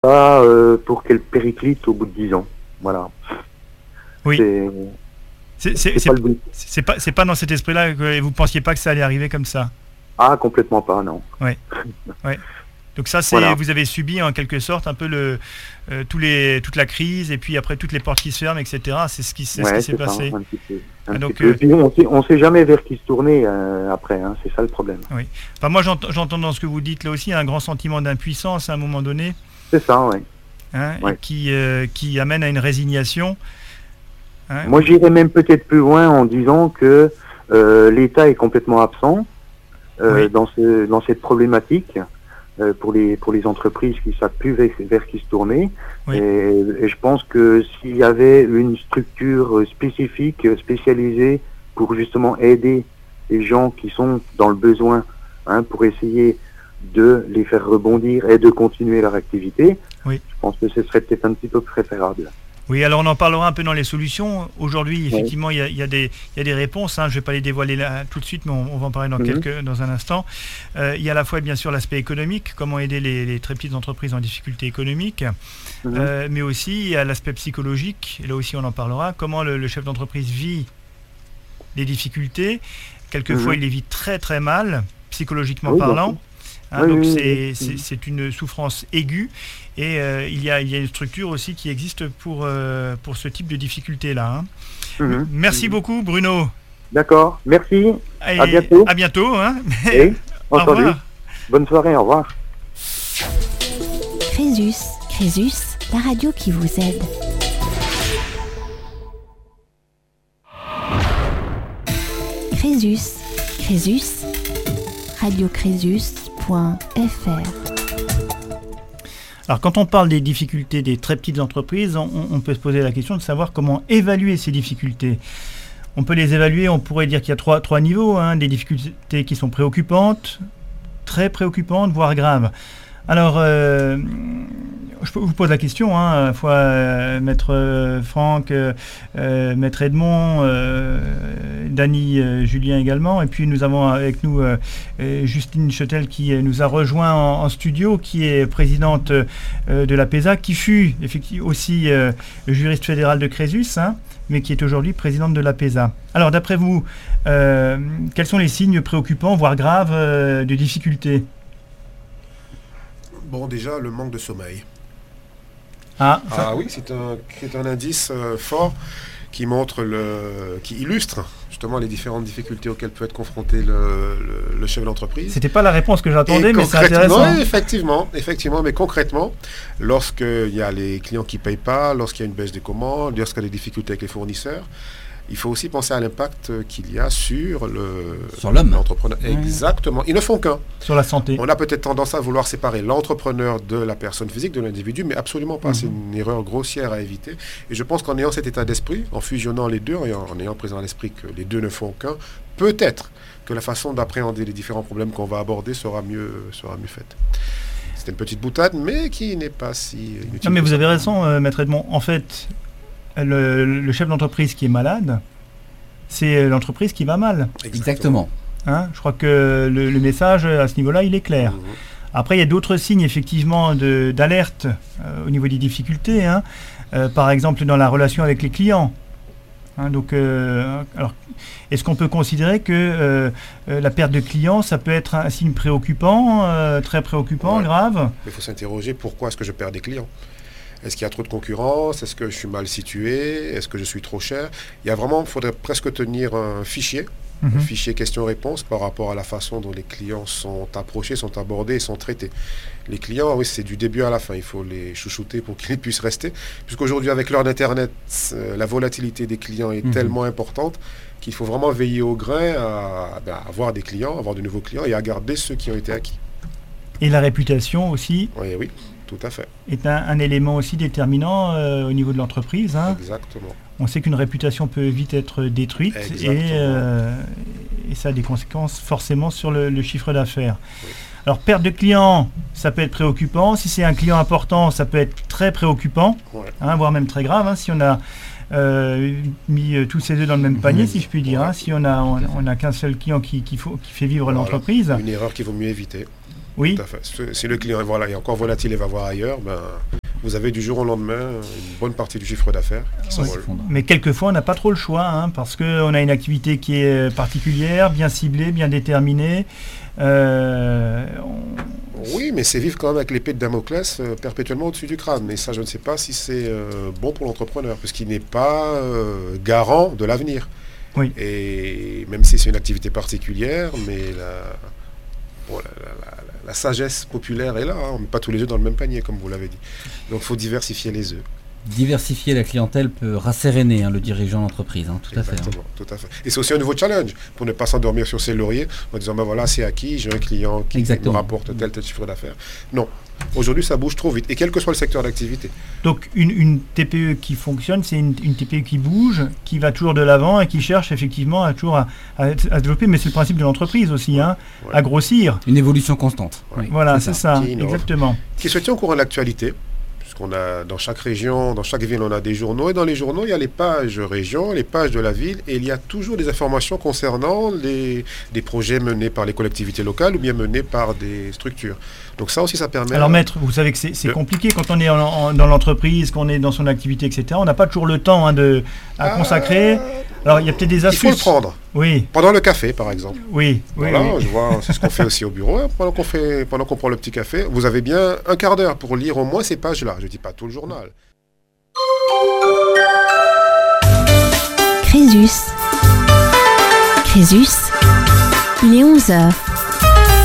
pas pour qu'elle périclite au bout de 10 ans. Voilà. Oui. C'est pas le but. C'est pas dans cet esprit-là que vous pensiez pas que ça allait arriver comme ça. Ah, complètement pas, non. Ouais. Ouais. Donc ça, Voilà. vous avez subi en quelque sorte un peu toute la crise et puis après toutes les portes qui se ferment, etc. C'est ce qui s'est passé. Un petit peu. Donc, Et puis on sait jamais vers qui se tourner après, hein, c'est ça le problème. Oui. Enfin, moi, j'entends dans ce que vous dites là aussi un grand sentiment d'impuissance à un moment donné. C'est ça, oui. Hein, Ouais. et qui amène à une résignation. Hein. Moi, j'irais même peut-être plus loin en disant que l'État est complètement absent Oui. dans cette problématique pour les entreprises qui ne savent plus vers qui se tourner. Oui. Et je pense que s'il y avait une structure spécifique, spécialisée pour justement aider les gens qui sont dans le besoin, hein, pour essayer de les faire rebondir et de continuer leur activité, Oui. je pense que ce serait peut-être un petit peu préférable. Oui, alors on en parlera un peu dans les solutions. Aujourd'hui, effectivement, il y a des réponses. Hein. Je ne vais pas les dévoiler là tout de suite, mais on va en parler dans un instant. Il y a à la fois, bien sûr, l'aspect économique, comment aider les très petites entreprises en difficulté économique, mais aussi il y a l'aspect psychologique, et là aussi on en parlera, comment le chef d'entreprise vit les difficultés. Quelquefois, il les vit très très mal, psychologiquement parlant. Hein, donc c'est une souffrance aiguë et il y a une structure aussi qui existe pour ce type de difficulté-là. Hein. Merci beaucoup Bruno. D'accord, merci. Et à bientôt. À bientôt. Hein. Et, au revoir. Bonne soirée, au revoir. Crésus, la radio qui vous aide. Crésus, radiocrésus.fr. Alors quand on parle des difficultés des très petites entreprises, on peut se poser la question de savoir comment évaluer ces difficultés. On peut les évaluer, on pourrait dire qu'il y a trois niveaux, hein, des difficultés qui sont préoccupantes, très préoccupantes, voire graves. Alors, je vous pose la question, hein, à la fois Maître Franck, Maître Edmond, Dany, Julien également, et puis nous avons avec nous Justine Chetel qui nous a rejoint en studio, qui est présidente de l'APESA, qui fut effectivement aussi juriste fédérale de Crésus, hein, mais qui est aujourd'hui présidente de l'APESA. Alors d'après vous, quels sont les signes préoccupants, voire graves, de difficultés ? Bon, déjà, le manque de sommeil. Ah oui, c'est un indice fort qui illustre justement les différentes difficultés auxquelles peut être confronté le chef d'entreprise. C'était pas la réponse que j'attendais, mais c'est intéressant. Oui, effectivement, mais concrètement, lorsqu'il y a les clients qui ne payent pas, lorsqu'il y a une baisse des commandes, lorsqu'il y a des difficultés avec les fournisseurs, il faut aussi penser à l'impact qu'il y a sur l'homme, l'entrepreneur. Exactement. Ils ne font qu'un. Sur la santé. On a peut-être tendance à vouloir séparer l'entrepreneur de la personne physique, de l'individu, mais absolument pas. C'est une erreur grossière à éviter. Et je pense qu'en ayant cet état d'esprit, en fusionnant les deux, en ayant présent à l'esprit que les deux ne font qu'un, peut-être que la façon d'appréhender les différents problèmes qu'on va aborder sera mieux faite. C'est une petite boutade, mais qui n'est pas si inutile. Non, mais vous avez raison, Maître Edmond. En fait, le chef d'entreprise qui est malade, c'est l'entreprise qui va mal. Exactement. Hein, je crois que le message à ce niveau-là, il est clair. Après, il y a d'autres signes, effectivement, d'alerte au niveau des difficultés. Hein. Par exemple, dans la relation avec les clients. Hein, donc, alors, est-ce qu'on peut considérer que la perte de clients, ça peut être un signe préoccupant, très préoccupant, grave ? Il faut s'interroger, pourquoi est-ce que je perds des clients ? Est-ce qu'il y a trop de concurrence ? Est-ce que je suis mal situé ? Est-ce que je suis trop cher ? Il faudrait presque tenir un fichier questions-réponses par rapport à la façon dont les clients sont approchés, sont abordés et sont traités. Les clients, oui, c'est du début à la fin. Il faut les chouchouter pour qu'ils puissent rester. Puisqu'aujourd'hui, avec l'heure d'Internet, la volatilité des clients est tellement importante qu'il faut vraiment veiller au grain à avoir des clients, avoir de nouveaux clients et à garder ceux qui ont été acquis. Et la réputation aussi. Oui. Tout à fait. Est un élément aussi déterminant au niveau de l'entreprise. Hein. Exactement. On sait qu'une réputation peut vite être détruite et ça a des conséquences forcément sur le chiffre d'affaires. Oui. Alors, perte de clients, ça peut être préoccupant. Si c'est un client important, ça peut être très préoccupant, hein, voire même très grave. Hein, si on a mis tous ses œufs dans le même panier, si je puis dire. Hein, si on a qu'un seul client qui fait vivre l'entreprise. Une erreur qu'il vaut mieux éviter. Oui. Tout à fait. Si le client est encore volatile et va voir ailleurs, vous avez du jour au lendemain une bonne partie du chiffre d'affaires qui s'envole. Mais quelquefois, on n'a pas trop le choix, parce qu'on a une activité qui est particulière, bien ciblée, bien déterminée. Oui, mais c'est vivre quand même avec l'épée de Damoclès perpétuellement au-dessus du crâne. Et ça, je ne sais pas si c'est bon pour l'entrepreneur, parce qu'il n'est pas garant de l'avenir. Oui. Et même si c'est une activité particulière, mais la sagesse populaire est là. On ne met pas tous les œufs dans le même panier, comme vous l'avez dit. Donc, il faut diversifier les œufs. Diversifier la clientèle peut rasséréner le dirigeant d'entreprise, tout à fait. Tout à fait. Et c'est aussi un nouveau challenge pour ne pas s'endormir sur ses lauriers en disant voilà, c'est acquis, j'ai un client qui me rapporte tel chiffre d'affaires. Non. Aujourd'hui, ça bouge trop vite, et quel que soit le secteur d'activité. Donc, une TPE qui fonctionne, c'est une TPE qui bouge, qui va toujours de l'avant et qui cherche effectivement à développer, mais c'est le principe de l'entreprise aussi, à grossir. Une évolution constante. Oui. Voilà, c'est ça, exactement. Qui se tient au courant de l'actualité. On a dans chaque région, dans chaque ville, on a des journaux, et dans les journaux, il y a les pages région, les pages de la ville, et il y a toujours des informations concernant des projets menés par les collectivités locales ou bien menés par des structures. Donc ça aussi, ça permet... Alors maître, vous savez que c'est compliqué quand on est dans l'entreprise, qu'on est dans son activité, etc. On n'a pas toujours le temps à consacrer. Alors il y a peut-être des astuces. Il faut le prendre. Oui. Pendant le café, par exemple. Oui. Je vois, c'est ce qu'on fait aussi au bureau. Pendant qu'on prend le petit café, vous avez bien un quart d'heure pour lire au moins ces pages-là. Je ne dis pas tout le journal. Crésus, il est 11h.